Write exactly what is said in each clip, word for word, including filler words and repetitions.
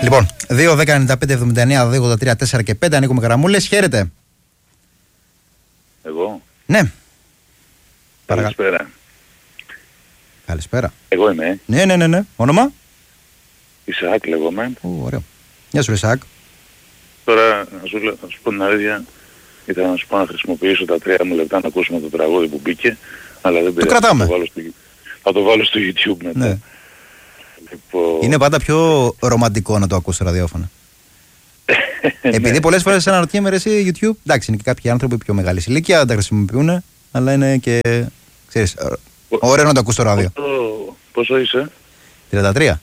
Λοιπόν, δύο δέκα ενενήντα πέντε εβδομήντα εννέα δύο ογδόντα τρία τέσσερα και πέντε, ανοίγουμε γραμμούλες. Χαίρετε. Εγώ. Ναι. Καλησπέρα. Καλησπέρα. Εγώ είμαι. Ναι, ναι, ναι, ναι. Όνομα? Ισαάκ λέγομαι. Ω, ωραίο. Γεια σου, Ισαάκ. Τώρα, να σου, να σου πω την αλήθεια, ήθελα να σου πω να χρησιμοποιήσω τα τρία μου λεπτά να ακούσουμε το τραγούδι που μπήκε, αλλά δεν πειράζει. Το κρατάμε. Θα το βάλω στο, θα το βάλω στο YouTube μετά. Ναι. Λοιπόν... Είναι πάντα πιο ρομαντικό να το ακούς στο ραδιόφωνο. Επειδή πολλές φορές αναρωτιέμαι εσύ YouTube, εντάξει, είναι και κάποιοι άνθρωποι πιο μεγάλη ηλικία, δεν τα χρησιμοποιούν, αλλά είναι και, ξέρεις, ωραίο να το ακούς στο ράδιο. Πόσο, πόσο είσαι? τριάντα τρία.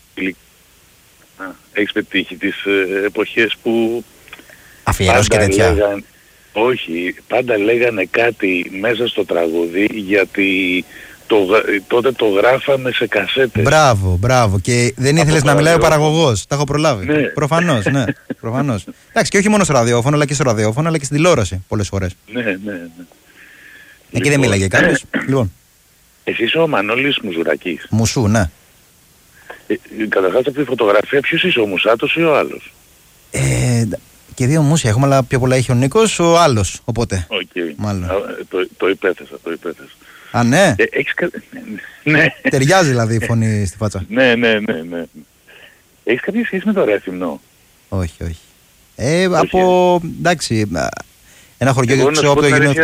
Α, έχεις πετύχει τις ε, εποχές που... Αφιερώσεις και τέτοια. Λέγαν, όχι, πάντα λέγανε κάτι μέσα στο τραγούδι, γιατί το, τότε το γράφαμε σε κασέτες. Μπράβο, μπράβο. Και δεν ήθελες να μιλάει ο παραγωγός. Τα έχω προλάβει. Ναι. Προφανώς, ναι. Προφανώς. Εντάξει, και όχι μόνο στο ραδιόφωνο, αλλά και στο ραδιόφωνο, αλλά και στην τηλεόραση πολλές φορές. Ναι, ναι, ναι. Εκεί λοιπόν, δεν μίλαγε κάποιος. Λοιπόν. Εσύ είσαι ο Μανώλης Μουζουρακής. Μουσού, ναι. Ε, καταρχάς από τη φωτογραφία, ποιος είσαι, ο Μουσάτος ή ο άλλος? Ε, και δύο μουσια έχουμε, αλλά πιο πολλά έχει ο Νίκος, ο άλλος. Οπότε. Okay. Μάλλον. Α, το, το υπέθεσα, το υπέθεσα. Α, ναι. Ε, έχεις κα... ναι. Ταιριάζει δηλαδή η φωνή στη φάτσα. Ναι, ναι, ναι, ναι. Έχεις κάποια σχέση με το Ρέθυμνο? Όχι, όχι. Ε, όχι. Από, εντάξει, ένα χωριό εγώ, ξέρω από το γινό...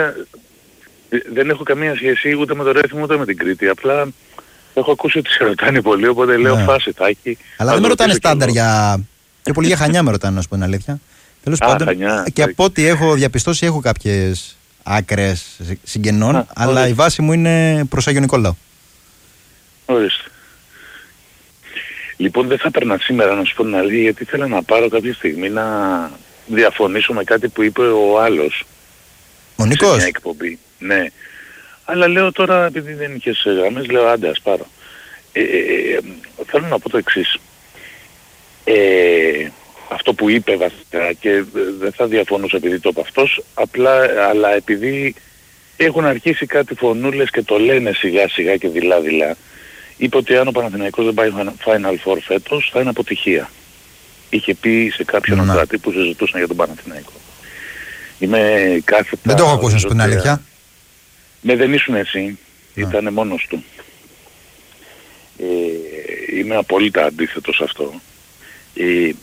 Δεν έχω καμία σχέση ούτε με το Ρέθυμνο ούτε με την Κρήτη. Απλά έχω ακούσει ότι σε ρωτάνε πολύ, οπότε λέω ναι. Φάση τάκι. Αλλά δεν με ρωτάνε στάνταρ για... και πολύ για Χανιά με ρωτάνε, να σου πω την αλήθεια. Τέλος πάντων, Χανιά, και από ό,τι έχω διαπιστώσει έχω κάποιες άκρες συγγενών, Α, αλλά ορίστε. Η βάση μου είναι προς Άγιο Νικόλαο. Ορίστε. Λοιπόν, δεν θα περνά σήμερα να σου πω την αλήθεια, γιατί ήθελα να πάρω κάποια στιγμή να διαφωνήσω με κάτι που είπε ο άλλος. Ο Νίκος? Σε μια εκπομπή. Ναι. Αλλά λέω τώρα, επειδή δεν είχες γραμμές, λέω άντε ας πάρω. Ε, ε, θέλω να πω το εξής. Ε, αυτό που είπε βασικά, και δεν θα διαφωνούσα επειδή το είπε αυτός, απλά, αλλά επειδή έχουν αρχίσει κάτι φωνούλες και το λένε σιγά σιγά και δειλά δειλά, είπε ότι αν ο Παναθηναϊκός δεν πάει Final Four φέτος θα είναι αποτυχία. Είχε πει σε κάποιον mm. κράτη που συζητούσαν για τον Παναθηναϊκό. Είμαι κάθετα... Δεν το έχω ακούσει, στην αλήθεια. Ναι, δεν ήσουν εσύ. Yeah. Ήτανε μόνος του. Ε, είμαι απόλυτα αντίθετος σε αυτό. Ε, ε,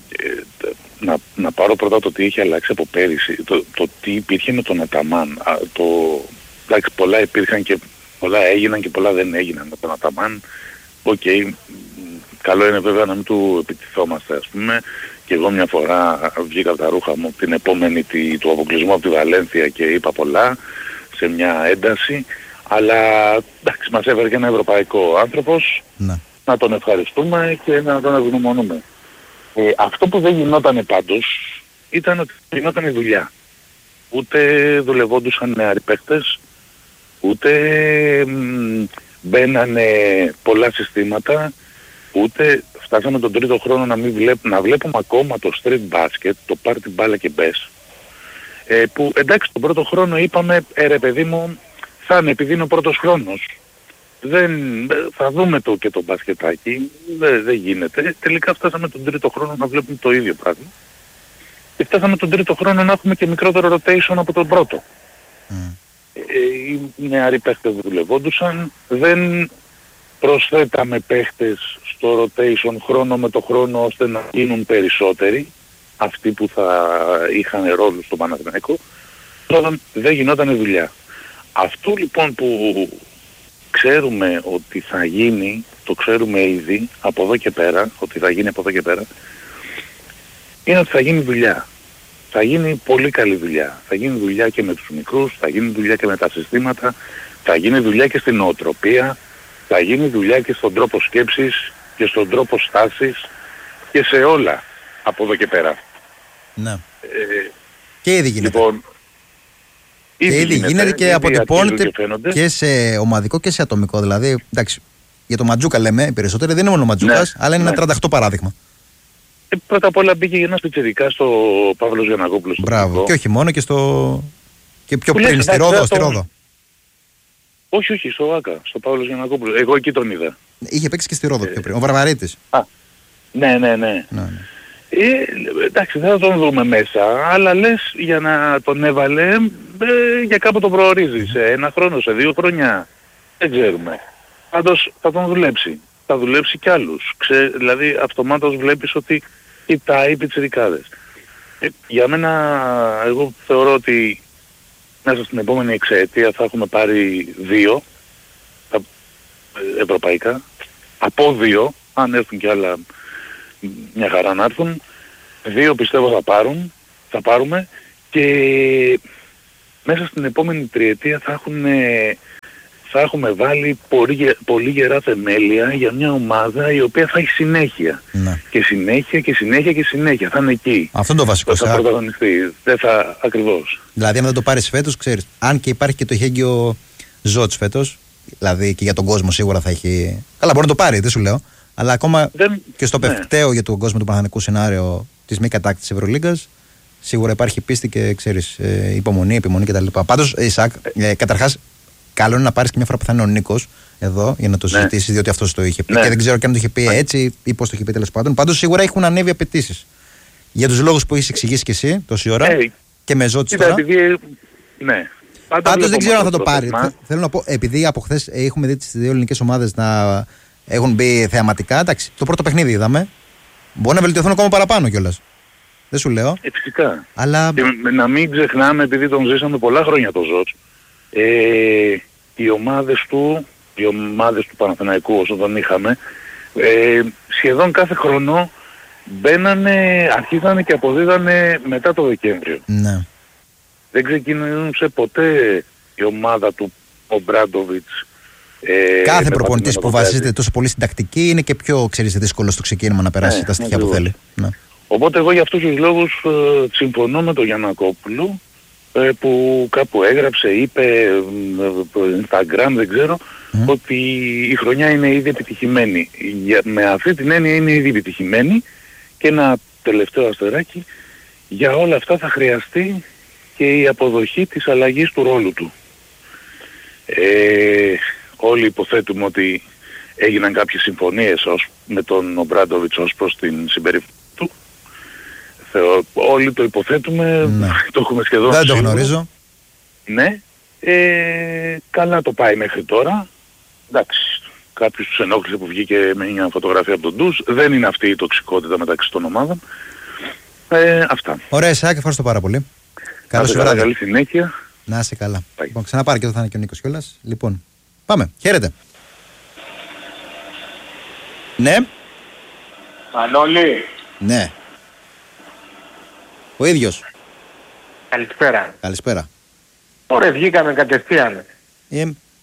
να, να πάρω πρώτα το τι είχε αλλάξει από πέρυσι, το, το τι υπήρχε με τον Αταμάν. Α, το, εντάξει, πολλά υπήρχαν και πολλά έγιναν και πολλά δεν έγιναν με τον Αταμάν. Οκ, okay, καλό είναι βέβαια να μην του επιτιθόμαστε, ας πούμε. Και εγώ μια φορά βγήκα από τα ρούχα μου την επόμενη τη, του αποκλεισμού από τη Βαλένθια και είπα πολλά σε μια ένταση. Αλλά εντάξει, μας έφερε και ένα ευρωπαϊκό άνθρωπος, να, να τον ευχαριστούμε και να τον ευγνωμονούμε. Ε, αυτό που δεν γινότανε πάντως ήταν ότι γινότανε δουλειά. Ούτε δουλευόντουσαν νεαροί παίκτες, ούτε μ, μπαίνανε πολλά συστήματα, ούτε φτάσαμε τον τρίτο χρόνο να, μην βλέπ, να βλέπουμε ακόμα το street basket, το πάρ' την μπάλα και μπες. Ε, που εντάξει, τον πρώτο χρόνο είπαμε, ε, ρε παιδί μου, θα είναι επειδή είναι ο πρώτος χρόνος. Δεν, θα δούμε το και το μπασκετάκι, δεν, δεν γίνεται. Τελικά φτάσαμε τον τρίτο χρόνο να βλέπουμε το ίδιο πράγμα. Και φτάσαμε τον τρίτο χρόνο να έχουμε και μικρότερο rotation από τον πρώτο. Mm. Ε, οι νεαροί παίχτες δουλευόντουσαν, δεν προσθέταμε παίχτες στο rotation χρόνο με το χρόνο ώστε να γίνουν περισσότεροι, αυτοί που θα είχαν ρόλο στο Παναθηναϊκό. Τώρα δεν γινόταν δουλειά. Αυτό λοιπόν που ξέρουμε ότι θα γίνει, το ξέρουμε ήδη από εδώ και πέρα, ότι θα γίνει από εδώ και πέρα, είναι ότι θα γίνει δουλειά. Θα γίνει πολύ καλή δουλειά. Θα γίνει δουλειά και με τους μικρούς, θα γίνει δουλειά και με τα συστήματα, θα γίνει δουλειά και στην νοοτροπία, θα γίνει δουλειά και στον τρόπο σκέψης και στον τρόπο στάσης και σε όλα από εδώ και πέρα. Ναι. Ε, και ήδη γίνεται. Λοιπόν, ήδη και ήδη γίνεται, γίνεται και αποτυπώνεται και, και σε ομαδικό και σε ατομικό. Δηλαδή, εντάξει, για το Ματζούκα λέμε, οι περισσότεροι δεν είναι μόνο ο Ματζούκας, ναι, αλλά είναι ναι. ένα τριάντα οκτώ παράδειγμα. Ε, πρώτα απ' όλα μπήκε ένας πιτσιρικάς στο Παύλος Γιαννακόπουλος. Μπράβο, στο και όχι μόνο και στο... και πιο πριν, στη Ρόδο, στη Ρόδο. Όχι, όχι, στο ΆΚΑ, στο Παύλος Γιαννακόπουλος. Εγώ εκεί τον είδα. Είχε παίξει και στη Ρόδο ε, πιο πριν, ο Βαρβαρίτης. Α, ναι, ναι, ναι. ναι, ναι. Ε, εντάξει, δεν θα τον δούμε μέσα, αλλά λες για να τον έβαλε, ε, για κάπου τον προορίζει, σε ένα χρόνο, σε δύο χρόνια, δεν ξέρουμε. Πάντως θα τον δουλέψει, θα δουλέψει κι άλλους. Ξέ, δηλαδή αυτομάτως βλέπεις ότι κοιτάει πιτσιρικάδες. Ε, για μένα, εγώ θεωρώ ότι μέσα στην επόμενη εξαετία θα έχουμε πάρει δύο τα, ε, ευρωπαϊκά, από δύο, αν έρθουν κι άλλα μια χαρά να έρθουν, δύο πιστεύω θα πάρουν, θα πάρουμε και μέσα στην επόμενη τριετία θα, έχουν, θα έχουμε βάλει πολύ, πολύ γερά θεμέλια για μια ομάδα η οποία θα έχει συνέχεια. Ναι. Και συνέχεια και συνέχεια και συνέχεια. Θα είναι εκεί. Αυτό είναι το βασικό. Θα πρωταγωνιστεί. Δεν θα ακριβώς. Δηλαδή αν δεν το πάρεις φέτος, ξέρεις, αν και υπάρχει και το εχέγγυο Ζότς φέτος, δηλαδή και για τον κόσμο σίγουρα θα έχει... Καλά, μπορεί να το πάρει, δεν σου λέω. Αλλά ακόμα δεν... και στο ναι. πευκταίο για τον κόσμο του Παναθηναϊκού σενάριο της μη κατάκτησης Ευρωλίγκας, σίγουρα υπάρχει πίστη και ξέρεις, ε, υπομονή, επιμονή κτλ. Πάντως, Ισακ, ε, καταρχάς, καλό είναι να πάρεις και μια φορά που θα είναι ο Νίκος εδώ για να το ναι. συζητήσεις, διότι αυτός το είχε πει. Ναι. Και δεν ξέρω και αν το είχε πει έτσι ή πώς το είχε πει τέλος πάντων. Πάντως, σίγουρα έχουν ανέβει απαιτήσεις. Για τους λόγους που έχεις εξηγήσει και εσύ τόση ώρα hey. και με Ζώτης τώρα. Επειδή... Ναι. Πάντως δεν ξέρω αν θα το πάρει. Θέλω να πω, επειδή από χθες έχουμε δει τις δύο ελληνικές ομάδες να έχουν μπει θεαματικά, εντάξει, το πρώτο παιχνίδι είδαμε. Μπορεί να βελτιωθούν ακόμα παραπάνω κιόλας. Δεν σου λέω. Ε, φυσικά. Αλλά... Και να μην ξεχνάμε, επειδή τον ζήσαμε πολλά χρόνια το Ζότς, ε, οι ομάδες του, οι ομάδες του Παναθηναϊκού όσο τον είχαμε, ε, σχεδόν κάθε χρόνο μπαίνανε, αρχίζανε και αποδίδανε μετά το Δεκέμβριο. Ναι. Δεν ξεκίνησε ποτέ η ομάδα του ο Μπράντοβιτς. Ε, Κάθε προπονητής που βασίζεται τόσο πολύ στην τακτική είναι και πιο ξέρεις, δύσκολο στο ξεκίνημα να περάσει ναι, τα στοιχεία που θέλει. Ναι. Οπότε εγώ για αυτούς τους λόγους ε, συμφωνώ με τον Γιαννακόπουλο ε, που κάπου έγραψε, είπε, ε, Instagram δεν ξέρω, mm. ότι η χρονιά είναι ήδη επιτυχημένη. Για, με αυτή την έννοια είναι ήδη επιτυχημένη και ένα τελευταίο αστεράκι, για όλα αυτά θα χρειαστεί και η αποδοχή της αλλαγής του ρόλου του. Ε, όλοι υποθέτουμε ότι έγιναν κάποιες συμφωνίες ως, με τον Ομπράντοβιτς ως προς την συμπεριφορά του. Θεω, όλοι το υποθέτουμε, ναι. Το έχουμε σχεδόν δεν σίγουρο. Το γνωρίζω. Ναι. Ε, καλά το πάει μέχρι τώρα. Εντάξει, κάποιος τους ενόχλησε που βγήκε με μια φωτογραφία από τον ντους. Δεν είναι αυτή η τοξικότητα μεταξύ των ομάδων. Ε, αυτά. Ωραία, Ισάκ, ευχαριστώ πάρα πολύ. Καλώς ήρθατε. Καλή συνέχεια. Να είσαι καλά. Λοιπόν, ξαναπάρει και εδώ θα είναι και ο Νίκος κιόλας. Λοιπόν, πάμε. Χαίρετε. Ναι. Μανώλη. Ναι. Ο ίδιος. Καλησπέρα. Καλησπέρα. Ωραία, βγήκαμε κατευθείαν. Ε,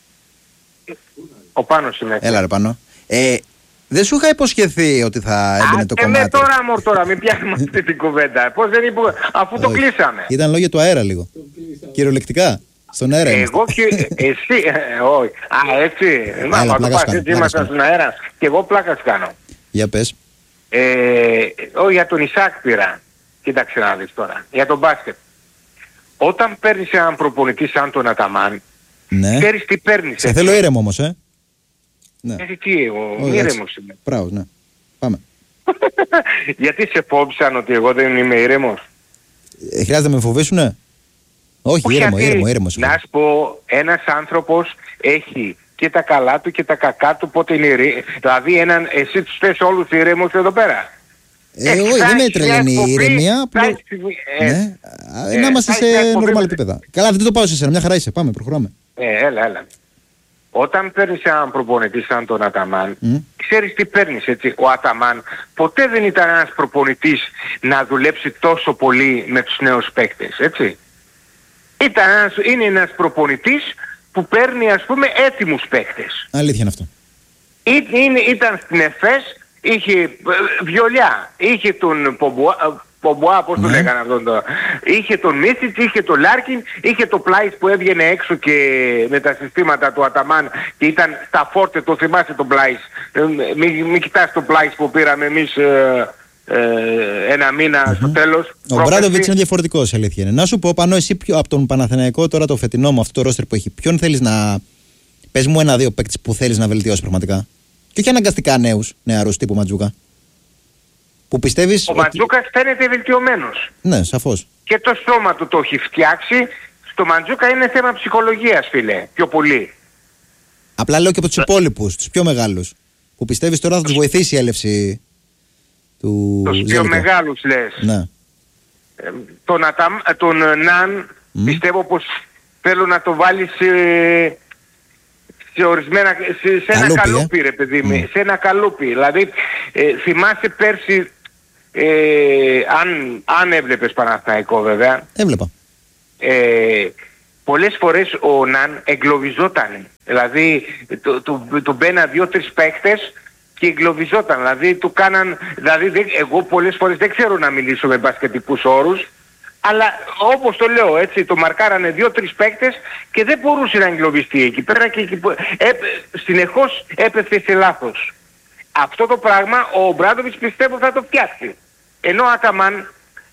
ο Πάνος είμαι. Έλα ρε Πάνο. Ε, δεν σου είχα υποσχεθεί ότι θα έμπαινε Α, το κομμάτι. Ναι, τώρα μωρ τώρα, μην πιάνουμε αυτή την κουβέντα. Πώς δεν είπε, αφού το κλείσαμε. Ήταν λόγια του αέρα λίγο. Κυριολεκτικά. Στον αέρα εγώ και εσύ, ε, όχι. Α, έτσι. Μα το πας, έτσι ήμασταν στον αέρα. Και εγώ πλάκας κάνω. Για πες. Ε, ό, για τον Ισάκ πήρα. Κοίταξε να δεις τώρα. Για τον μπάσκετ. Όταν παίρνεις έναν προπονητή σαν τον Αταμάν, ναι. Ξέρεις τι παίρνεις. Σε θέλω ήρεμο όμως, ε. Ναι. Έτσι τι, εγώ ήρεμος είμαι. Μπράβο, ναι. Πάμε. Γιατί σε φόβησαν ότι εγώ δεν είμαι ήρεμος. Ε, χρειάζεται να με φοβήσουνε. Όχι, Όχι ήρεμο, γιατί, ήρεμο, ήρεμο. Να σου πω, ένας άνθρωπος έχει και τα καλά του και τα κακά του, πότε είναι ήρεμο. Δηλαδή έναν, εσύ τους θες όλους ήρεμους εδώ πέρα. Ε, όχι, δεν με τρελαίνει η ηρεμία. Απλώς... Ε, ναι, ε, να είμαστε σε νορμάλ επίπεδα. Καλά, δεν το πάω σε σένα, μια χαρά είσαι. Πάμε, προχωράμε. Ε, έλα, έλα. Όταν παίρνεις έναν προπονητή σαν τον Αταμάν, mm. ξέρεις τι παίρνεις, έτσι. Ο Αταμάν ποτέ δεν ήταν ένας προπονητής να δουλέψει τόσο πολύ με τους νέους παίκτες, έτσι. Ήταν ένας, είναι ένας προπονητής που παίρνει, ας πούμε, έτοιμους παίκτες. Αλήθεια είναι αυτό. Ή, είναι, ήταν στην ΕΦΕΣ, είχε Βιολιά, είχε τον Πομπουά, Πομπουά πώς ναι. το λέγανε αυτόν το... Είχε τον Μίσιτς, είχε τον Λάρκιν, είχε το Πλάις που έβγαινε έξω και με τα συστήματα του Αταμάν και ήταν στα φόρτε, το θυμάσαι τον Πλάις. Μην μη κοιτάς τον Πλάις που πήραμε εμείς ε, ε, ένα μήνα mm-hmm. στο τέλος. Ο Μπράντοβιτς είναι διαφορετικός, η αλήθεια είναι. Να σου πω, Πανώ, εσύ πιο, από τον Παναθηναϊκό τώρα το φετινό με αυτό το ρόστερ που έχει, ποιον θέλεις να... Πες μου ένα-δύο παίκτες που θέλεις να βελτιώσεις πραγματικά. Και όχι αναγκαστικά νέους, νεαρούς τύπου Ματζούκα. Που πιστεύεις. Ο Μαντζούκας ότι... φαίνεται βελτιωμένος. Ναι, σαφώς. Και το σώμα του το έχει φτιάξει. Στο Μαντζούκα είναι θέμα ψυχολογίας, φίλε. Πιο πολύ. Απλά λέω και από τους υπόλοιπους, τους πιο μεγάλους. Που πιστεύεις τώρα θα τους βοηθήσει η έλευση του. Τους πιο μεγάλους λες. Ναι. Ε, τον, Ατα... τον Ναν mm. πιστεύω πως θέλω να το βάλει σε, σε ορισμένα, σε, σε ένα καλούπι, καλούπι ε? ρε παιδί μου, mm. σε ένα καλούπι. Δηλαδή ε, θυμάσαι πέρσι, ε, αν, αν έβλεπες Παναθηναϊκό βέβαια. Έβλεπα. Ε, πολλές φορές ο Ναν εγκλωβιζόταν. Δηλαδή του το, το, το μπαίναν δύο-τρεις παίκτες και εγκλωβιζόταν. Δηλαδή του κάναν, δηλαδή δεν, εγώ πολλές φορές δεν ξέρω να μιλήσω με μπασκετικούς όρους, αλλά όπως το λέω έτσι, το μαρκάρανε δύο-τρεις παίκτες και δεν μπορούσε να εγκλωβιστεί εκεί πέρα και εκεί, ε, συνεχώς έπεφτε σε λάθος. Αυτό το πράγμα ο Ομπράντοβιτς πιστεύω θα το φτιάξει. Ενώ ο Αταμάν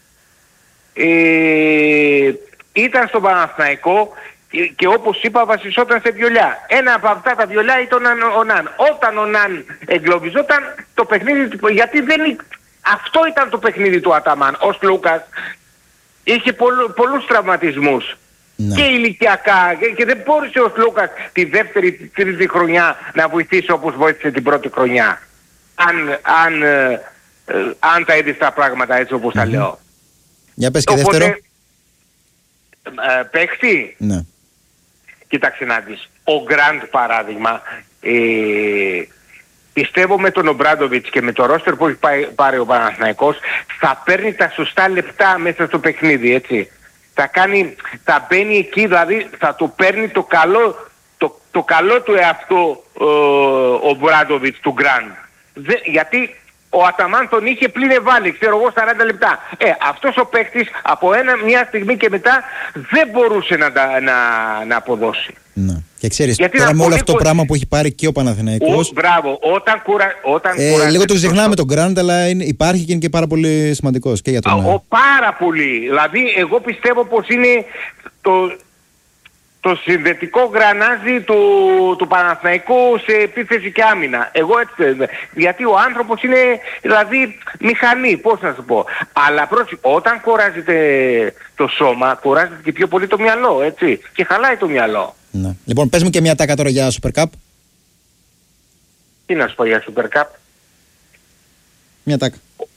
ε, ήταν στον Παναθηναϊκό και, και όπως είπα βασιζόταν σε βιολιά. Ένα από αυτά τα βιολιά ήταν ο Ναν. Όταν ο Ναν εγκλωβιζόταν το παιχνίδι του, γιατί δεν, αυτό ήταν το παιχνίδι του Αταμάν. Ο Σλούκας είχε πολλού, πολλούς τραυματισμούς. Ναι. Και ηλικιακά και, και δεν μπόρεσε ο Σλούκας τη δεύτερη, τη τρίτη χρονιά να βοηθήσει όπως βοήθησε την πρώτη χρονιά. Αν, αν, ε, ε, αν τα είδες τα πράγματα έτσι όπως mm-hmm. τα λέω. Για πες και οπότε, δεύτερο. Ε, παίχτη. Ναι. Κοίταξε να δεις. Ο Γκραντ παράδειγμα, ε, πιστεύω με τον Ομπράντοβιτς και με το ρόστερ που έχει πάει, πάρει ο Παναθηναϊκός θα παίρνει τα σωστά λεπτά μέσα στο παιχνίδι, έτσι. Θα κάνει, θα μπαίνει εκεί, δηλαδή θα το παίρνει το καλό, το, το καλό του εαυτό ε, ο Ομπράντοβιτς του Γκραντ. Γιατί ο Αταμάν τον είχε πλήρε βάλει, ξέρω εγώ, σαράντα λεπτά. Ε, αυτός ο παίκτης από ένα, μια στιγμή και μετά δεν μπορούσε να, να, να αποδώσει. Ναι. Και ξέρεις, γιατί τώρα με όλο αυτό το κου... πράγμα που έχει πάρει και ο Παναθηναϊκός... Ο, μπράβο, όταν, κουρα... όταν ε, κουράζει... Λίγο το ξεχνάμε τον Γκραντ, αλλά είναι, υπάρχει και είναι και πάρα πολύ σημαντικός και για τον... Ο, πάρα πολύ. Δηλαδή, εγώ πιστεύω πως είναι το... το συνδετικό γρανάζι του, του Παναθηναϊκού σε επίθεση και άμυνα. Εγώ έτσι, γιατί ο άνθρωπος είναι δηλαδή μηχανή, πώς να σου πω. Αλλά πρόσεχε, όταν κουράζεται το σώμα, κουράζεται και πιο πολύ το μυαλό, έτσι. Και χαλάει το μυαλό. Ναι. Λοιπόν, πες μου και μια τάκα τώρα για Super Cup. Τι να σου πω για Super Cup? Μια τάκα.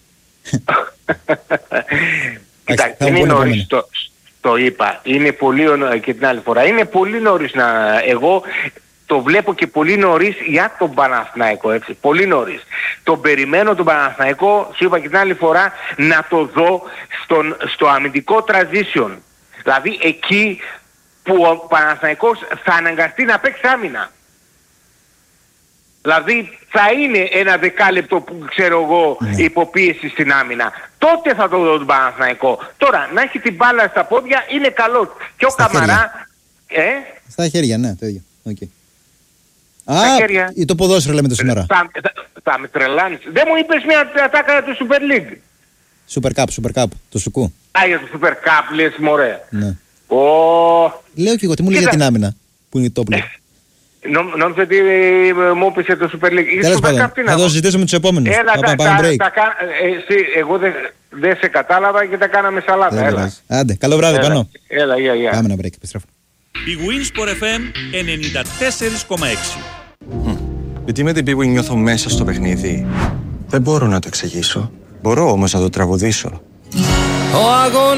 Κοιτάξτε, είναι νωρίς το... Το είπα, είναι πολύ και την άλλη φορά. Είναι πολύ νωρίς να... Εγώ το βλέπω και πολύ νωρίς για τον Παναθηναϊκό, έτσι. Πολύ νωρίς. Τον περιμένω τον Παναθηναϊκό, σου είπα και την άλλη φορά, να το δω στον, στο αμυντικό transition. Δηλαδή εκεί που ο Παναθηναϊκός θα αναγκαστεί να παίξει άμυνα. Δηλαδή θα είναι ένα δεκάλεπτο που ξέρω εγώ ναι. υποπίεση στην άμυνα. Τότε θα το δω τον Παναθηναϊκό. Τώρα να έχει την μπάλα στα πόδια είναι καλό. Και ο στα Καμαρά... Χέρια. Ε? Στα χέρια, ναι, το ίδιο. Okay. Α, χέρια. Ή το ποδόσφαιρο λέμε το σήμερα. Θα, θα, θα με τρελάνεις. Δεν μου είπες μια ατάκα του Super League. Super Cup, Super Cup, το σουκού. Α, για το Super Cup λες μωρέ. Ναι. Ο... Λέω και εγώ, τι μου λέει για την άμυνα που είναι το όπλο. Νόμιζα ότι μου έπαιξε το Super League. Τέλος πάντων, θα το συζητήσουμε με τους επόμενους. Έλα, τα, τα, break. Τα, τα, εσύ, εγώ δεν δε σε κατάλαβα και τα κάναμε σαλάτα. Έλα. Άντε, καλό βράδυ πάνω. Έλα, γεια, γεια. Πάμε ένα break, επιστρέφω. Η Winsport εφ εμ ενενήντα τέσσερα κόμμα έξι. Γιατί με την που νιώθω μέσα στο παιχνίδι. Δεν μπορώ να το εξηγήσω. Μπορώ όμως να το τραγουδήσω.